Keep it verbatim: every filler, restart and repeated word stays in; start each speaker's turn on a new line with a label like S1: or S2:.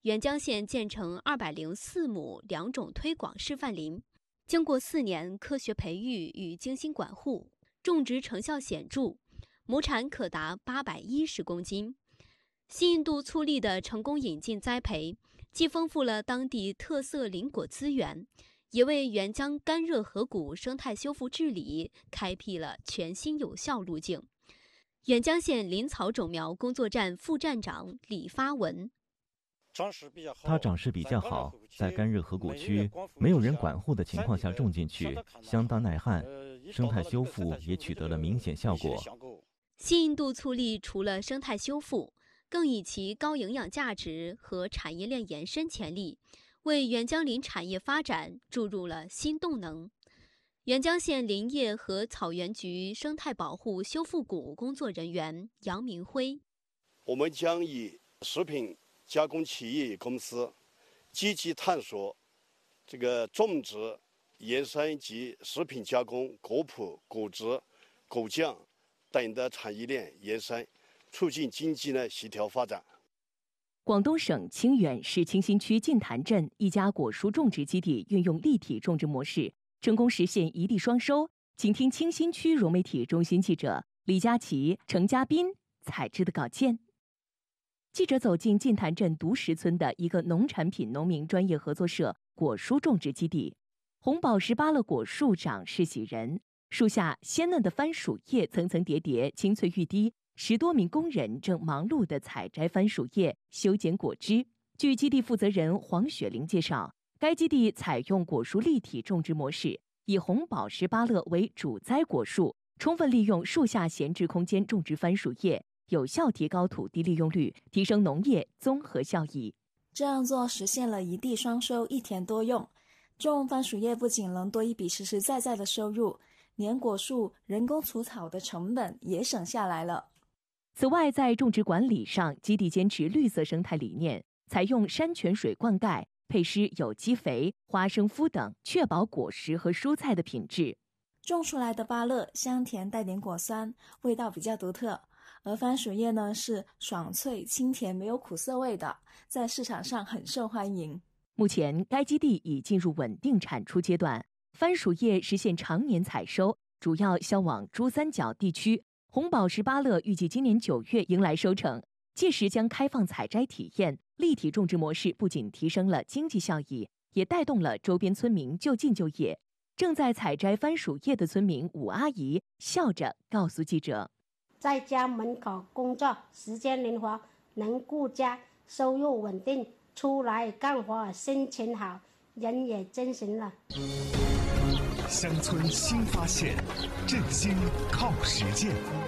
S1: 沅江县建成二百零四亩两种推广示范林，经过四年科学培育与精心管护，种植成效显著，亩产可达八百一十公斤。新印度粗粒的成功引进栽培，既丰富了当地特色林果资源，也为沅江干热河谷生态修复治理开辟了全新有效路径。沅江县林草种苗工作站副站长李发文，
S2: 它长势比较好，在干热河谷区没有人管护的情况下种进去，相当耐旱，生态修复也取得了明显效果。
S1: 新印度粗粒除了生态修复，更以其高营养价值和产业链延伸潜力，为沅江林产业发展注入了新动能。沅江县林业和草原局生态保护修复股工作人员杨明辉，
S3: 我们将以食品加工企业公司积极探索这个种植、盐山及食品加工、果脯、果汁、果酱等的产业链延伸，促进经济的协调发展。
S4: 广东省清远市清新区晋潭镇一家果蔬种植基地运用立体种植模式，成功实现一地双收。请听清新区融媒体中心记者李佳琪、程嘉宾采制的稿件。记者走进晋潭镇独石村的一个农产品农民专业合作社果蔬种植基地，红宝石芭乐果树长势喜人，树下鲜嫩的番薯叶层层叠叠，青翠欲滴。十多名工人正忙碌地采摘番薯叶、修剪果汁。据基地负责人黄雪玲介绍，该基地采用果蔬立体种植模式，以红宝石芭乐为主栽果树，充分利用树下闲置空间种植番薯叶，有效提高土地利用率，提升农业综合效益。
S5: 这样做实现了一地双收、一田多用。种番薯叶不仅能多一笔实实在在的收入，连果树人工除草的成本也省下来了。
S4: 此外，在种植管理上，基地坚持绿色生态理念，采用山泉水灌溉，配施有机肥、花生麸等，确保果实和蔬菜的品质。
S5: 种出来的芭乐香甜带点果酸，味道比较独特。而番薯叶呢是爽脆清甜，没有苦涩味的，在市场上很受欢迎。
S4: 目前，该基地已进入稳定产出阶段，番薯叶实现常年采收，主要销往珠三角地区。红宝石芭乐预计今年九月迎来收成，届时将开放采摘体验。立体种植模式不仅提升了经济效益，也带动了周边村民就近就业。正在采摘番薯叶的村民武阿姨笑着告诉记者：“
S6: 在家门口工作，时间灵活，能顾家，收入稳定，出来干活心情好，人也真行了。”
S7: 乡村新发现，振兴靠实践。